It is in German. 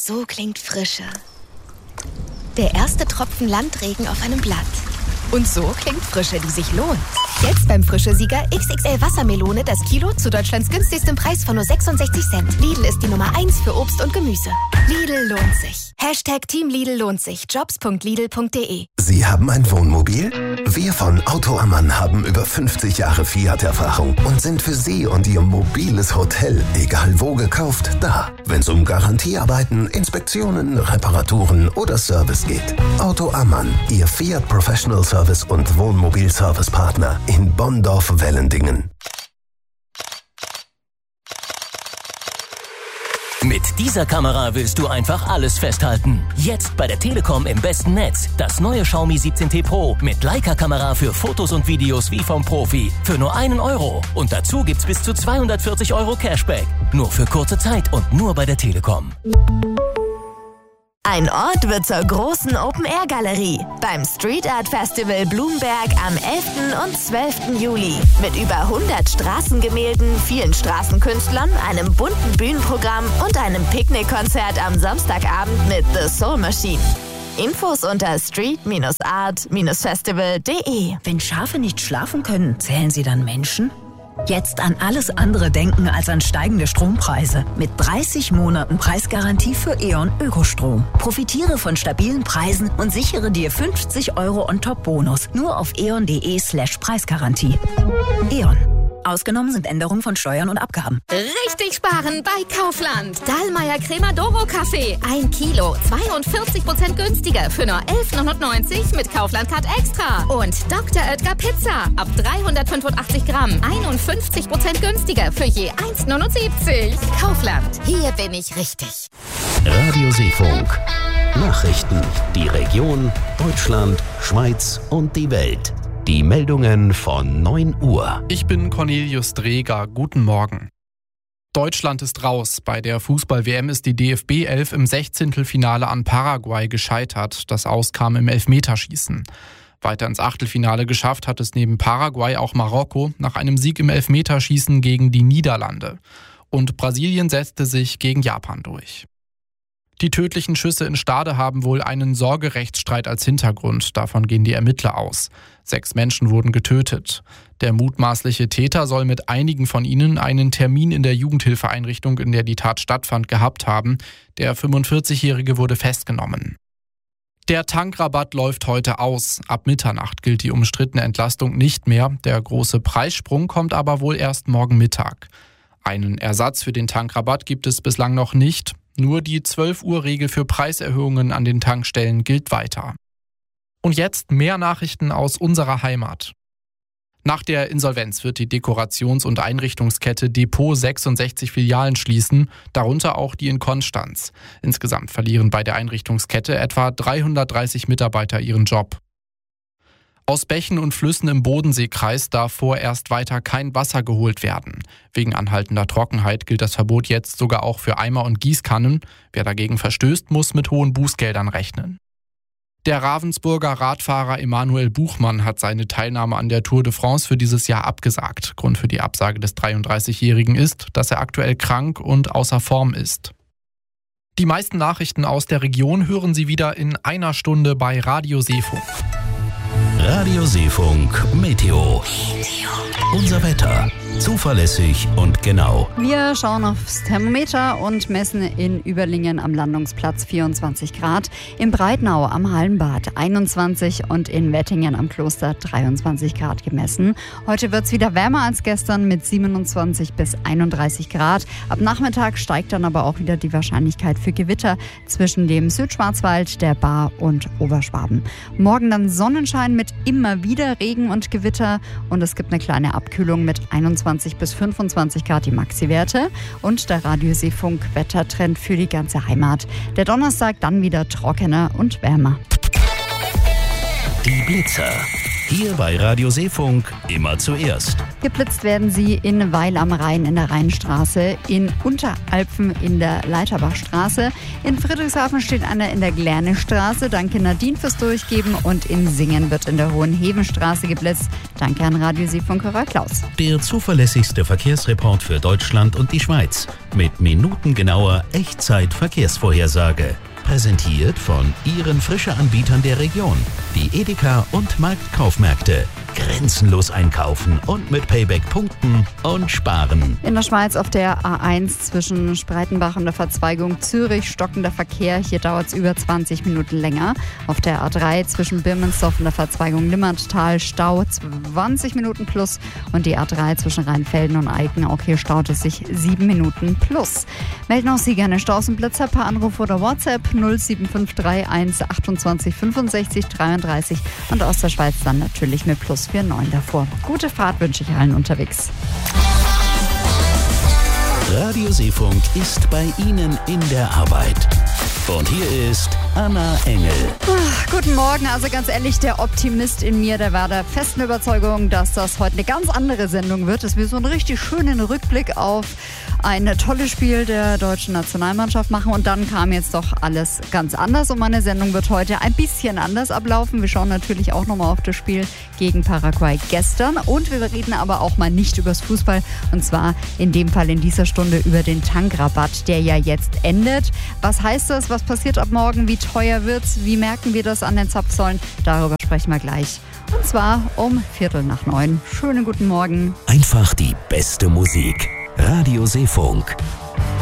So klingt Frische. Der erste Tropfen Landregen auf einem Blatt. Und so klingt Frische, die sich lohnt. Jetzt beim Frische-Sieger XXL Wassermelone das Kilo zu Deutschlands günstigstem Preis von nur 66 Cent. Lidl ist die Nummer 1 für Obst und Gemüse. Lidl lohnt sich. #Team Lidl lohnt sich. Jobs.lidl.de. Sie haben ein Wohnmobil? Wir von Auto Ammann haben über 50 Jahre Fiat-Erfahrung und sind für Sie und Ihr mobiles Hotel, egal wo gekauft, da. Wenn es um Garantiearbeiten, Inspektionen, Reparaturen oder Service geht. Auto Ammann, Ihr Fiat Professional Service und Wohnmobil-Service-Partner in Bonndorf-Wellendingen. Mit dieser Kamera willst du einfach alles festhalten. Jetzt bei der Telekom im besten Netz. Das neue Xiaomi 17T Pro mit Leica-Kamera für Fotos und Videos wie vom Profi. Für nur €1. Und dazu gibt's bis zu 240 € Cashback. Nur für kurze Zeit und nur bei der Telekom. Ein Ort wird zur großen Open-Air-Galerie beim Street Art Festival Blumberg am 11. und 12. Juli. Mit über 100 Straßengemälden, vielen Straßenkünstlern, einem bunten Bühnenprogramm und einem Picknickkonzert am Samstagabend mit The Soul Machine. Infos unter street-art-festival.de. Wenn Schafe nicht schlafen können, zählen sie dann Menschen? Jetzt an alles andere denken als an steigende Strompreise. Mit 30 Monaten Preisgarantie für E.ON Ökostrom. Profitiere von stabilen Preisen und sichere dir 50 € on-top-Bonus. Nur auf eon.de/Preisgarantie. E.ON. Ausgenommen sind Änderungen von Steuern und Abgaben. Richtig sparen bei Kaufland. Dahlmeier Crema Doro Kaffee. 1 Kilo, 42% günstiger für nur 11,99 mit Kaufland Card Extra. Und Dr. Oetker Pizza. Ab 385 Gramm. 51% günstiger für je 1,79. Kaufland. Hier bin ich richtig. Radio Seefunk. Nachrichten. Die Region, Deutschland, Schweiz und die Welt. Die Meldungen von 9 Uhr. Ich bin Cornelius Dreger. Guten Morgen. Deutschland ist raus. Bei der Fußball-WM ist die DFB 11 im 16. an Paraguay gescheitert. Das Aus kam im Elfmeterschießen. Weiter ins Achtelfinale geschafft hat es neben Paraguay auch Marokko nach einem Sieg im Elfmeterschießen gegen die Niederlande. Und Brasilien setzte sich gegen Japan durch. Die tödlichen Schüsse in Stade haben wohl einen Sorgerechtsstreit als Hintergrund. Davon gehen die Ermittler aus. 6 Menschen wurden getötet. Der mutmaßliche Täter soll mit einigen von ihnen einen Termin in der Jugendhilfeeinrichtung, in der die Tat stattfand, gehabt haben. Der 45-Jährige wurde festgenommen. Der Tankrabatt läuft heute aus. Ab Mitternacht gilt die umstrittene Entlastung nicht mehr. Der große Preissprung kommt aber wohl erst morgen Mittag. Einen Ersatz für den Tankrabatt gibt es bislang noch nicht. Nur die 12-Uhr-Regel für Preiserhöhungen an den Tankstellen gilt weiter. Und jetzt mehr Nachrichten aus unserer Heimat. Nach der Insolvenz wird die Dekorations- und Einrichtungskette Depot 66 Filialen schließen, darunter auch die in Konstanz. Insgesamt verlieren bei der Einrichtungskette etwa 330 Mitarbeiter ihren Job. Aus Bächen und Flüssen im Bodenseekreis darf vorerst weiter kein Wasser geholt werden. Wegen anhaltender Trockenheit gilt das Verbot jetzt sogar auch für Eimer und Gießkannen. Wer dagegen verstößt, muss mit hohen Bußgeldern rechnen. Der Ravensburger Radfahrer Emanuel Buchmann hat seine Teilnahme an der Tour de France für dieses Jahr abgesagt. Grund für die Absage des 33-Jährigen ist, dass er aktuell krank und außer Form ist. Die meisten Nachrichten aus der Region hören Sie wieder in einer Stunde bei Radio Seefunk. Radio Seefunk Meteo. Unser Wetter. Zuverlässig und genau. Wir schauen aufs Thermometer und messen in Überlingen am Landungsplatz 24 Grad, in Breitnau am Hallenbad 21 und in Wettingen am Kloster 23 Grad gemessen. Heute wird es wieder wärmer als gestern mit 27 bis 31 Grad. Ab Nachmittag steigt dann aber auch wieder die Wahrscheinlichkeit für Gewitter zwischen dem Südschwarzwald, der Baar und Oberschwaben. Morgen dann Sonnenschein mit immer wieder Regen und Gewitter und es gibt eine kleine Abkühlung mit 21 bis 25 Grad die Maxi-Werte und der Radio Seefunk Wettertrend für die ganze Heimat. Der Donnerstag dann wieder trockener und wärmer. Die Blitzer. Hier bei Radio Seefunk immer zuerst. Geblitzt werden sie in Weil am Rhein in der Rheinstraße, in Unteralpfen in der Leiterbachstraße, in Friedrichshafen steht einer in der Glernestraße. Danke Nadine fürs Durchgeben. Und in Singen wird in der Hohenhevenstraße geblitzt. Danke an Radio Seefunkerer Klaus. Der zuverlässigste Verkehrsreport für Deutschland und die Schweiz. Mit minutengenauer Echtzeit-Verkehrsvorhersage. Präsentiert von Ihren Frische-Anbietern der Region. Die Edeka und Marktkaufmärkte. Grenzenlos einkaufen und mit Payback punkten und sparen. In der Schweiz auf der A1 zwischen Spreitenbach und der Verzweigung Zürich stockender Verkehr. Hier dauert es über 20 Minuten länger. Auf der A3 zwischen Birmensdorf und der Verzweigung Limmertal Stau 20 Minuten plus. Und die A3 zwischen Rheinfelden und Eiken, auch hier staut es sich 7 Minuten plus. Melden auch Sie gerne Staus und Blitzer per Anruf oder WhatsApp 07531 28 65 33 und aus der Schweiz dann natürlich mit plus 49 davor. Gute Fahrt wünsche ich allen unterwegs. Radio Seefunk ist bei Ihnen in der Arbeit. Und hier ist Anna Engel. Guten Morgen, also ganz ehrlich, der Optimist in mir, der war der festen Überzeugung, dass das heute eine ganz andere Sendung wird, dass wir so einen richtig schönen Rückblick auf ein tolles Spiel der deutschen Nationalmannschaft machen und dann kam jetzt doch alles ganz anders und meine Sendung wird heute ein bisschen anders ablaufen. Wir schauen natürlich auch nochmal auf das Spiel gegen Paraguay gestern und wir reden aber auch mal nicht übers Fußball und zwar in dem Fall in dieser Stunde über den Tankrabatt, der ja jetzt endet. Was heißt das? Was passiert ab morgen? Wie teuer wird's? Wie merken wir das an den Zapfsäulen? Darüber sprechen wir gleich. Und zwar um 8:45. Schönen guten Morgen. Einfach die beste Musik. Radio Seefunk.